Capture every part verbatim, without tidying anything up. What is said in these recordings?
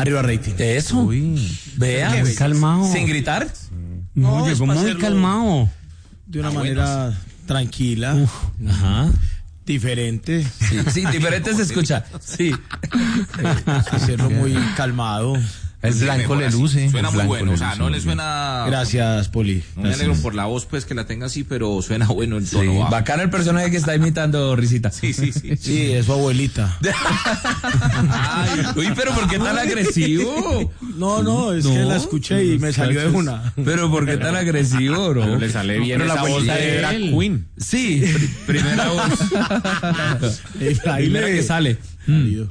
Arriba rating. Eso. Uy. Vea. Muy calmado. ¿Sin gritar? No, No, es llegó pa' muy hacerlo calmado. De una Ah, manera bueno. tranquila, Uf. Ajá. diferente, Sí, sí, diferente se escucha. Sí. hacerlo muy calmado. El Sí, blanco mejor le así. luce. Suena el muy blanco bueno, le o sea, luce no muy le bien. suena... Gracias, Poli. No me Gracias. alegro por la voz, pues, que la tenga así, pero suena bueno el Sí. tono bajo. Bacano el personaje que está imitando, Risita. Sí, sí, sí. Sí, es su abuelita. Ay, uy, pero ¿por qué tan agresivo? No, no, es No, que la escuché y me salió de una. Pero ¿por qué tan agresivo, bro? Pero le sale bien Pero la esa voz abuelita de de drag él. queen. Sí, pr- primera voz. Primera que sale. Marido.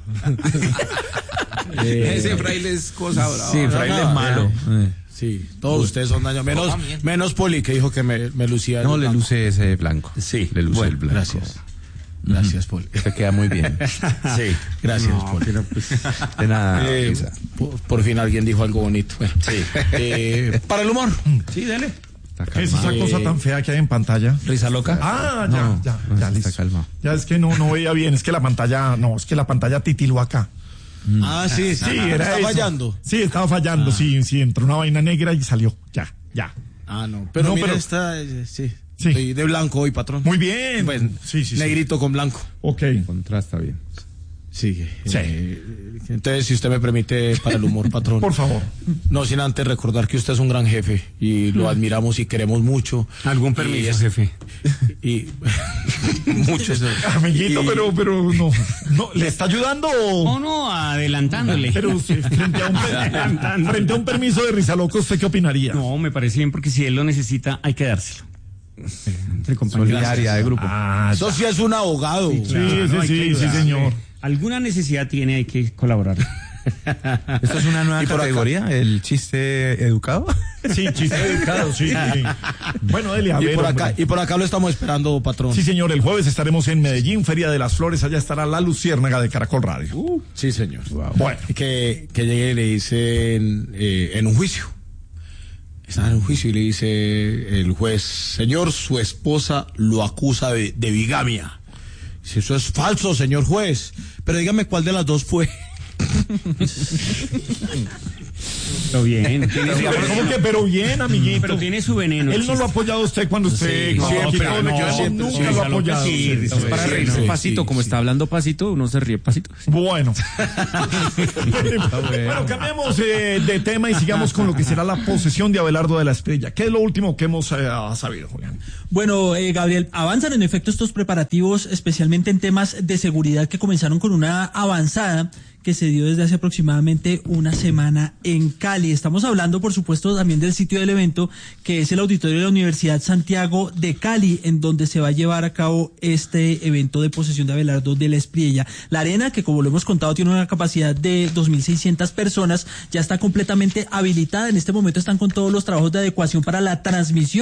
Eh, Ese fraile es cosa brava. Sí, fraile no, es malo. Eh. Sí, todos ustedes son daños. Menos, menos Poli, que dijo que me, me lucía. No, el le blanco. luce ese blanco. Sí. Le luce Bueno, el blanco. Gracias. Gracias, Poli. Te queda muy bien. Sí. Gracias, No, Poli. pero pues, de nada. Eh, Luisa. por, por fin alguien dijo algo bonito. Bueno, Sí. eh, para el humor. Sí, dale. Está ¿Qué es esa calmado. cosa tan fea que hay en pantalla? Risa loca. Ah, ya, No, ya, no, ya, está listo. calmado. Ya es que no, no veía bien, es que la pantalla, no, es que la pantalla titiló acá. Ah, sí, sí. Sí, era Está eso. fallando. Sí, estaba fallando, sí, sí, entró una vaina negra y salió, ya, ya. Ah, no. Pero No, mira, pero- está. eh, sí. Sí. Estoy de blanco hoy, patrón. Muy bien. Pues, sí, sí, sí. negrito con blanco. Ok. Contrasta bien. Sí. Sí. eh, entonces, si usted me permite, para el humor, patrón. Por favor. No sin antes recordar que usted es un gran jefe y lo admiramos y queremos mucho. Algún Y permiso, es- jefe. Y muchos. Amiguito, Y- pero, pero no, no, ¿le está ayudando o? No, no, adelantándole. Pero usted, frente a un, per- frente a un permiso de risa loco, ¿usted qué opinaría? No, me parece bien porque si él lo necesita, hay que dárselo. Entre compañeros. Solidaridad de grupo. Ah, Eso sí es un abogado. sí, Claro, sí, hay que sí, sí, ayudar. señor. Alguna necesidad tiene, hay que colaborar. ¿Esto es una nueva Y por acá- categoría? ¿El chiste educado? Sí, chiste dedicado, sí, sí. Bueno, dele, a Y ver, por acá, hombre. y por acá lo estamos esperando, patrón. Sí, señor, el jueves estaremos en Medellín, Feria de las Flores, allá estará la Luciérnaga de Caracol Radio. Sí, señor. Bueno. Que, que llegue y le dicen eh, en un juicio. Están en un juicio y le dice el juez, señor, su esposa lo acusa de, de bigamia. Dice, eso es falso, señor juez. Pero dígame cuál de las dos fue. Pero bien. Tiene su, Pero, ¿cómo que? Pero bien, amiguito. pero tiene su veneno. Él no lo ha apoyado a usted cuando usted... Sí, no, siempre, Kiko, no, yo siempre, nunca sí, lo ha Risa loca, apoyado. sí, Sí, risa sí, loca. Para sí, reírse sí, pasito, sí, como sí. está hablando pasito, uno se ríe pasito. Bueno. Bueno, cambiemos eh, de tema y sigamos con lo que será la posesión de Abelardo de la Estrella. ¿Qué es lo último que hemos eh, sabido, Julián? Bueno, eh, Gabriel, avanzan en efecto estos preparativos, especialmente en temas de seguridad que comenzaron con una avanzada que se dio desde hace aproximadamente una semana en Cali. Estamos hablando, por supuesto, también del sitio del evento, que es el auditorio de la Universidad Santiago de Cali, en donde se va a llevar a cabo este evento de posesión de Abelardo de la Espriella. La arena, que como lo hemos contado, tiene una capacidad de dos mil seiscientas personas, ya está completamente habilitada. En este momento están con todos los trabajos de adecuación para la transmisión